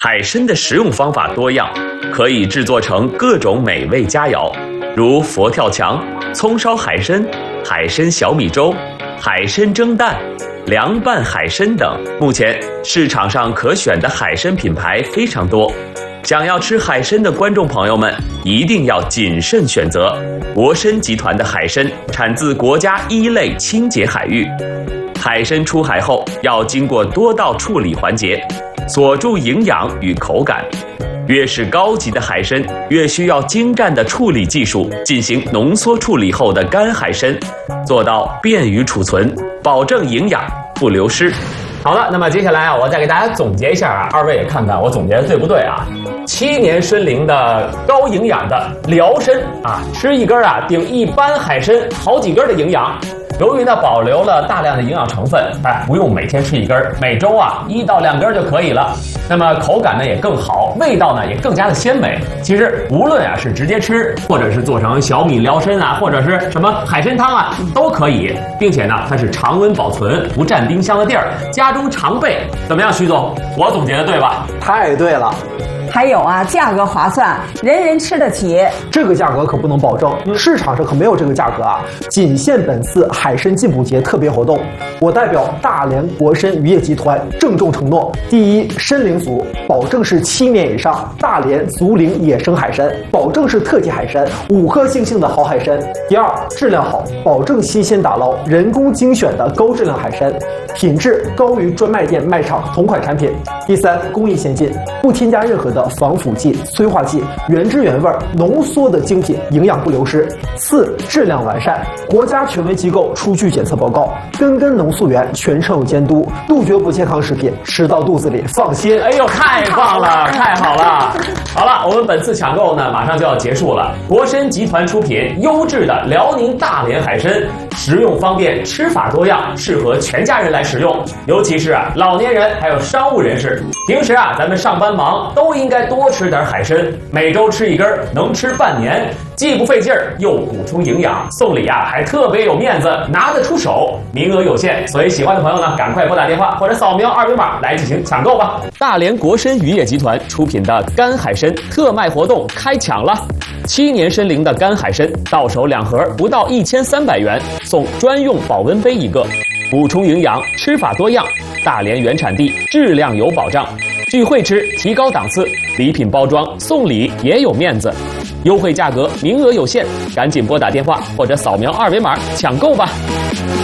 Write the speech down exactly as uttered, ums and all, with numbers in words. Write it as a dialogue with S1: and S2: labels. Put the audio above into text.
S1: 海参的食用方法多样，可以制作成各种美味佳肴，如佛跳墙、葱烧海参、海参小米粥、海参蒸蛋、凉拌海参等。目前市场上可选的海参品牌非常多，想要吃海参的观众朋友们一定要谨慎选择。国参集团的海参产自国家一类清洁海域，海参出海后要经过多道处理环节，锁住营养与口感。越是高级的海参，越需要精湛的处理技术进行浓缩处理后的干海参，做到便于储存，保证营养不流失。
S2: 好了，那么接下来啊，我再给大家总结一下啊，二位也看看我总结的对不对啊？七年参龄的高营养的辽参啊，吃一根啊顶一般海参好几根的营养。由于呢保留了大量的营养成分，哎，不用每天吃一根，每周啊一到两根就可以了。那么口感呢也更好，味道呢也更加的鲜美。其实无论啊是直接吃，或者是做成小米辽参啊，或者是什么海参汤啊，都可以，并且呢它是常温保存，不占冰箱的地儿，家中常备。怎么样，徐总？我总结的对吧？
S3: 太对了。
S4: 还有啊，价格划算，人人吃得起。
S3: 这个价格可不能保证，市场上可没有这个价格啊，仅限本次海参进补节特别活动。我代表大连国参渔业集团郑重承诺：第一，参龄组保证是七年以上大连足龄野生海参，保证是特级海参，五颗星星的好海参；第二，质量好，保证新鲜打捞，人工精选的高质量海参，品质高于专卖店卖场同款产品；第三，工艺先进，不添加任何的防腐剂、催化剂，原汁原味浓缩的精品，营养不流失。四、质量完善，国家权威机构出具检测报告，根根农溯源全程有监督，杜绝不健康食品吃到肚子里放心。
S2: 哎呦，太棒了，太好了！好了，我们本次抢购呢马上就要结束了。国参集团出品优质的辽宁大连海参，食用方便，吃法多样，适合全家人来食用，尤其是啊老年人还有商务人士。平时啊咱们上班忙，都应该多吃点海参，每周吃一根，能吃半年，既不费劲儿，又补充营养，送礼啊还特别有面子，拿得出手。名额有限，所以喜欢的朋友呢，赶快拨打电话或者扫描二维码来进行抢购吧。大连国参渔业集团出品的干海参特卖活动开抢了，七年参龄的干海参到手两盒，不到一千三百元，送专用保温杯一个，补充营养，吃法多样，大连原产地，质量有保障。聚会吃，提高档次，礼品包装送礼也有面子，优惠价格，名额有限，赶紧拨打电话或者扫描二维码抢购吧。